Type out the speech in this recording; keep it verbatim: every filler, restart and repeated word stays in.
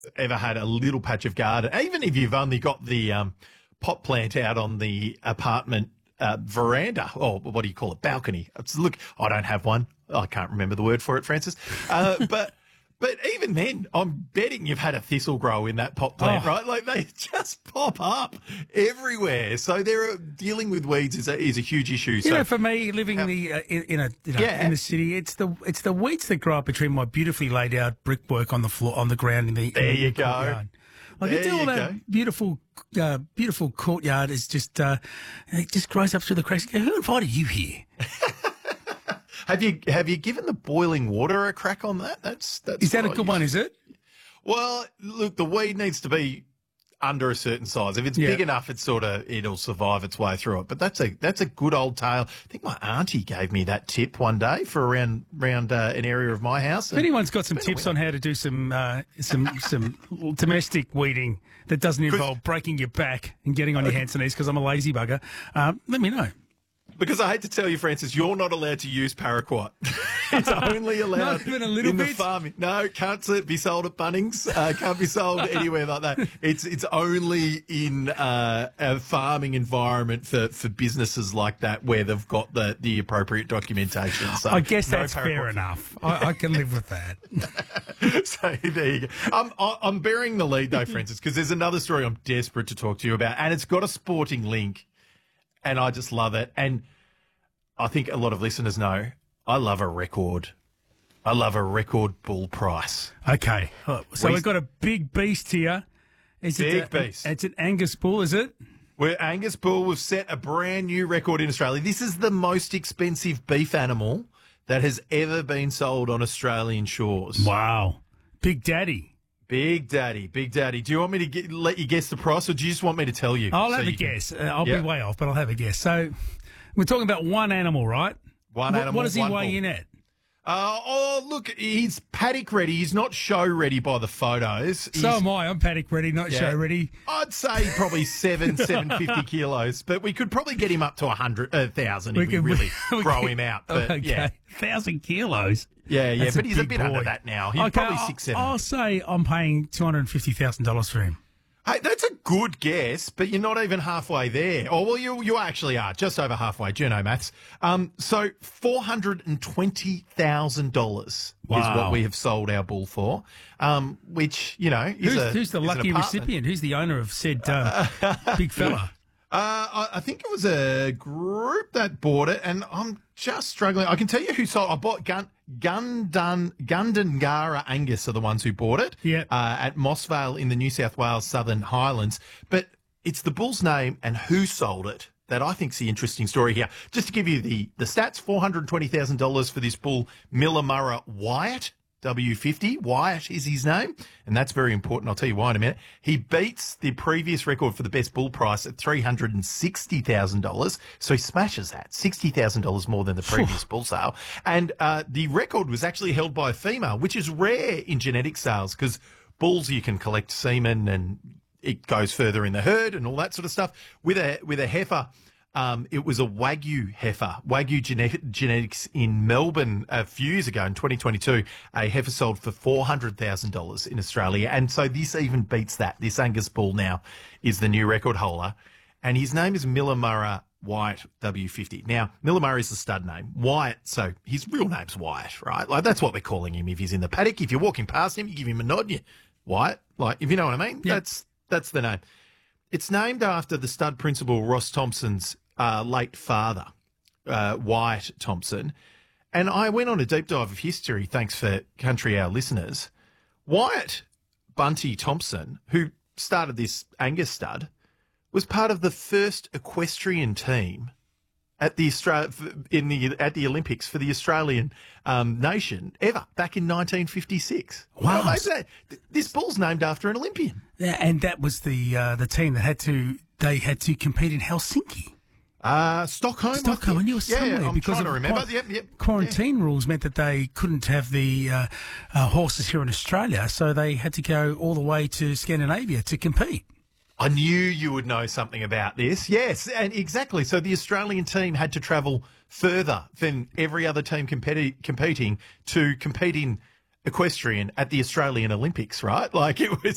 ever had a little patch of garden, even if you've only got the um, pot plant out on the apartment uh, veranda, or what do you call it, balcony. It's, look, I don't have one. I can't remember the word for it, Francis. Uh, but but even then, I'm betting you've had a thistle grow in that pot plant, Oh. right? Like they just pop up everywhere. So they're dealing with weeds is a, is a huge issue. You so know, for me, living in the uh, in, in a you know, Yeah. in the city, it's the it's the weeds that grow up between my beautifully laid out brickwork on the floor on the ground in the. There in the you go. courtyard. Like it's There all you that go. beautiful, uh, beautiful courtyard is just uh, it just grows up through the cracks. Who invited you here? Have you have you given the boiling water a crack on that? That's that's Is that a what good I one? use. Is it? Well, look, the weed needs to be under a certain size. If it's Yeah. big enough, it's sort of it'll survive its way through it. But that's a that's a good old tale. I think my auntie gave me that tip one day for around around uh, an area of my house. If anyone's got some tips on how to do some uh, some some domestic weeding that doesn't involve breaking your back and getting on your hands and knees because I'm a lazy bugger, uh, let me know. Because I hate to tell you, Francis, you're not allowed to use paraquat. It's only allowed Not even a little in the bit? farming. No, can't s- be sold at Bunnings. Uh, can't be sold anywhere like that. It's it's only in uh, a farming environment for, for businesses like that where they've got the, the appropriate documentation. So I guess no that's paraquat. fair enough. I, I can live with that. So there you go. I'm, I- I'm bearing the lead though, Francis, because there's another story I'm desperate to talk to you about, and it's got a sporting link, and I just love it. And I think a lot of listeners know I love a record. I love a record bull price. Okay, oh, so We- we've got a big beast here. Is Big it a, beast. It's an Angus bull, is it? Where Angus Bull have set a brand new record in Australia. This is the most expensive beef animal that has ever been sold on Australian shores. Wow, Big Daddy. Big Daddy, Big Daddy. Do you want me to get, let you guess the price, or do you just want me to tell you? I'll So have a you can- guess. Uh, I'll Yeah. be way off, but I'll have a guess. So we're talking about one animal, right? One What- animal, What does he one weigh bull. in at? Uh, oh, look, he's paddock ready. He's not show ready by the photos. So He's- am I. I'm paddock ready, not Yeah. show ready. I'd say probably seven, seven fifty kilos, but we could probably get him up to a hundred, a thousand if we, can- really we grow can- him out. But okay, yeah, thousand kilos. yeah, yeah. That's But he's a big bit under boy. that now. He's Okay, probably I'll- six, seven. I'll say I'm paying two hundred and fifty thousand dollars for him. Hey, that's a good guess, but you're not even halfway there. Oh, well, you you actually are just over halfway. Juno maths. Um, so four hundred and twenty thousand dollars is Wow. what we have sold our bull for. Um, which you know is Who's, a, who's the is an lucky apartment. recipient? Who's the owner of said uh, big fella? Uh, I, I think it was a group that bought it, and I'm just struggling. I can tell you who sold. I bought Gun Gundan Gundungara Angus are the ones who bought it. Yeah. Uh, at Mossvale in the New South Wales Southern Highlands. But it's the bull's name and who sold it that I think's the interesting story here. Just to give you the the stats: four hundred twenty thousand dollars for this bull, Millamurra Wyatt. W fifty, Wyatt is his name, and that's very important. I'll tell you why in a minute. He beats the previous record for the best bull price at three hundred sixty thousand dollars, so he smashes that, sixty thousand dollars more than the previous bull sale. And uh, the record was actually held by a female, which is rare in genetic sales because bulls you can collect semen and it goes further in the herd and all that sort of stuff. With a with a heifer, Um, it was a Wagyu heifer, Wagyu Gene- Genetics in Melbourne a few years ago in twenty twenty-two. A heifer sold for four hundred thousand dollars in Australia. And so this even beats that. This Angus bull now is the new record holder. And his name is Millamurra Wyatt W fifty. Now, Millamurra is the stud name. Wyatt, so his real name's Wyatt, right? Like that's what we're calling him if he's in the paddock. If you're walking past him, you give him a nod, you Wyatt, like if you know what I mean. Yeah. That's that's the name. It's named after the stud principal Ross Thompson's uh, late father, uh, Wyatt Thompson. And I went on a deep dive of history, thanks for Country Hour listeners. Wyatt Bunty Thompson, who started this Angus stud, was part of the first equestrian team at the Austra- in the at the Olympics for the Australian um, nation ever back in nineteen fifty-six. Wow. Well, mate, this bull's named after an Olympian. Yeah, and that was the uh, the team that had to they had to compete in Helsinki. Uh, Stockholm. I Stockholm, think. and you were yeah, somewhere I'm because trying to of remember. qua- Yep, yep. quarantine rules meant that they couldn't have the uh, uh, horses here in Australia, so they had to go all the way to Scandinavia to compete. I knew you would know something about this. Yes, and exactly. So the Australian team had to travel further than every other team competi- competing to compete in equestrian at the Australian Olympics, right? Like it was